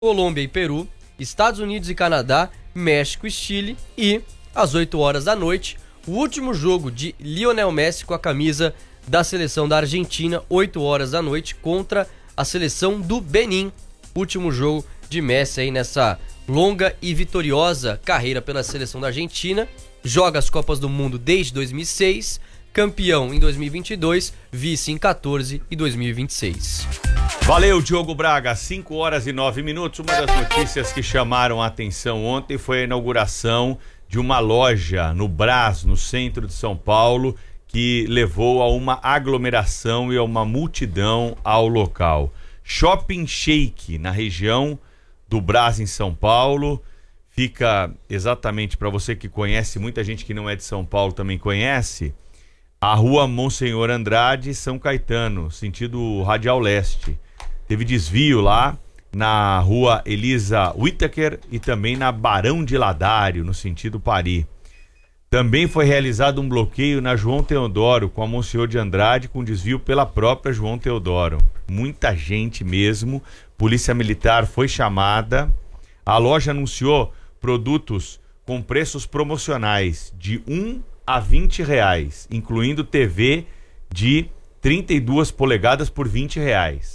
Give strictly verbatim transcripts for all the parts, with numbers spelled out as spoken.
Colômbia e Peru, Estados Unidos e Canadá, México e Chile e, às oito horas da noite, o último jogo de Lionel Messi com a camisa da seleção da Argentina, oito horas da noite, contra a seleção do Benin. Último jogo de Messi aí nessa longa e vitoriosa carreira pela seleção da Argentina. Joga as Copas do Mundo desde dois mil e seis, campeão em dois mil e vinte e dois, vice em quatorze e dois mil e vinte e seis. Valeu, Diogo Braga, cinco horas e nove minutos. Uma das notícias que chamaram a atenção ontem foi a inauguração de uma loja no Brás, no centro de São Paulo, que levou a uma aglomeração e a uma multidão ao local. Shopping Shake, na região do Brás, em São Paulo. Fica exatamente, para você que conhece, muita gente que não é de São Paulo também conhece, a rua Monsenhor Andrade, São Caetano, sentido Radial Leste. Teve desvio lá na rua Elisa Whittaker e também na Barão de Ladário, no sentido Paris. Também foi realizado um bloqueio na João Teodoro com a Monsenhor de Andrade, com desvio pela própria João Teodoro. Muita gente mesmo. Polícia Militar foi chamada. A loja anunciou produtos com preços promocionais de um a vinte reais, incluindo T V de trinta e duas polegadas por vinte reais.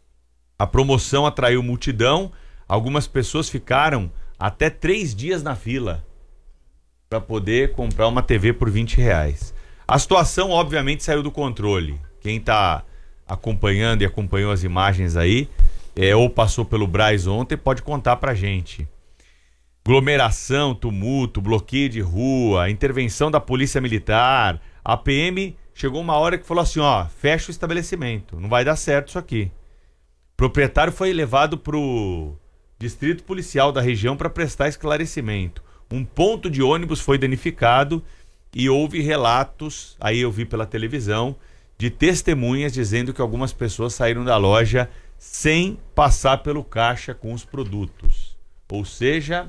A promoção atraiu multidão. Algumas pessoas ficaram até três dias na fila para poder comprar uma T V por vinte reais. A situação, obviamente, saiu do controle. Quem está acompanhando e acompanhou as imagens aí, é, ou passou pelo Brás ontem, pode contar pra gente. Aglomeração, tumulto, bloqueio de rua, intervenção da Polícia Militar. A P M chegou uma hora que falou assim, ó, fecha o estabelecimento, não vai dar certo isso aqui. O proprietário foi levado pro distrito policial da região para prestar esclarecimento. Um ponto de ônibus foi danificado e houve relatos, aí eu vi pela televisão, de testemunhas dizendo que algumas pessoas saíram da loja sem passar pelo caixa com os produtos. Ou seja,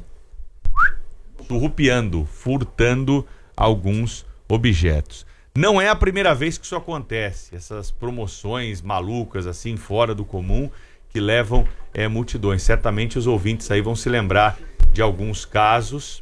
surrupiando, furtando alguns objetos. Não é a primeira vez que isso acontece, essas promoções malucas assim, fora do comum, que levam é, multidões. Certamente os ouvintes aí vão se lembrar de alguns casos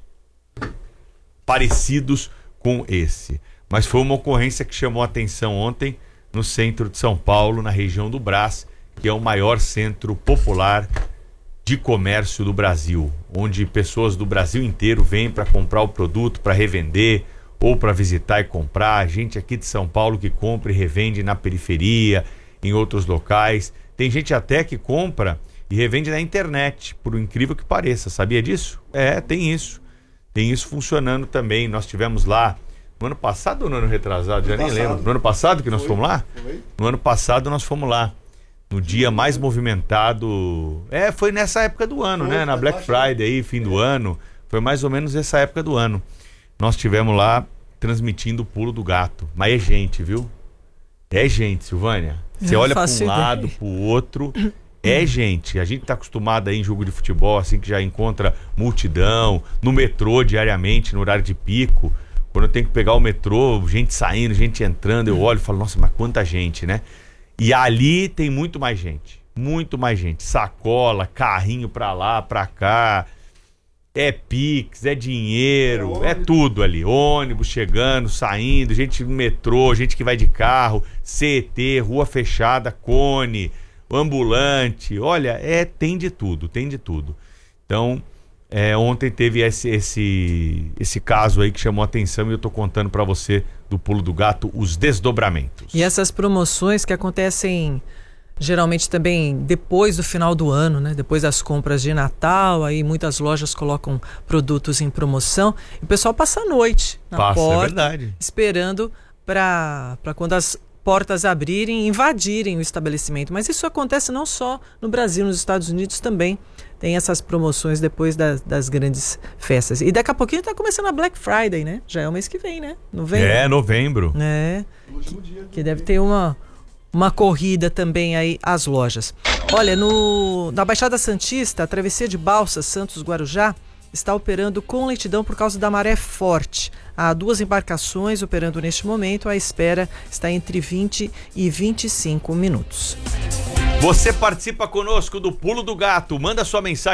parecidos com esse. Mas foi uma ocorrência que chamou a atenção ontem no centro de São Paulo, na região do Brás, que é o maior centro popular de comércio do Brasil, onde pessoas do Brasil inteiro vêm para comprar o produto, para revender ou para visitar e comprar. Gente aqui de São Paulo que compra e revende na periferia, em outros locais. Tem gente até que compra e revende na internet, por incrível que pareça. Sabia disso? É, tem isso. Tem isso funcionando também. Nós tivemos lá no ano passado ou no ano retrasado? Já nem lembro. No ano passado que nós fomos lá? No ano passado nós fomos lá. No dia mais movimentado. É, foi nessa época do ano, né? Na Black Friday aí, fim do ano. Foi mais ou menos essa época do ano. Nós tivemos lá transmitindo o pulo do gato. Mas é gente, viu? É gente, Silvânia. Você olha para um lado, para o outro. É gente. A gente tá acostumado aí em jogo de futebol, assim, que já encontra multidão, no metrô diariamente, no horário de pico. Quando eu tenho que pegar o metrô, gente saindo, gente entrando, eu olho e falo, nossa, mas quanta gente, né? E ali tem muito mais gente. Muito mais gente. Sacola, carrinho pra lá, pra cá. É Pix, é dinheiro, é, é tudo ali. Ônibus chegando, saindo, gente no metrô, gente que vai de carro, C T, rua fechada, cone, ambulante. Olha, é, tem de tudo, tem de tudo. Então, é, ontem teve esse, esse, esse caso aí que chamou a atenção e eu tô contando pra você do pulo do gato, os desdobramentos. E essas promoções que acontecem geralmente também depois do final do ano, né? Depois das compras de Natal, aí muitas lojas colocam produtos em promoção e o pessoal passa a noite na passa, porta, é verdade, esperando para para quando as portas abrirem, invadirem o estabelecimento. Mas isso acontece não só no Brasil, nos Estados Unidos também tem essas promoções depois das, das grandes festas. E daqui a pouquinho está começando a Black Friday, né? Já é o mês que vem, né? Novembro. É, novembro. É, que, que deve ter uma... uma corrida também aí às lojas. Olha, no, na Baixada Santista, a travessia de Balsas Santos-Guarujá está operando com lentidão por causa da maré forte. Há duas embarcações operando neste momento. A espera está entre vinte e vinte e cinco minutos. Você participa conosco do Pulo do Gato. Manda sua mensagem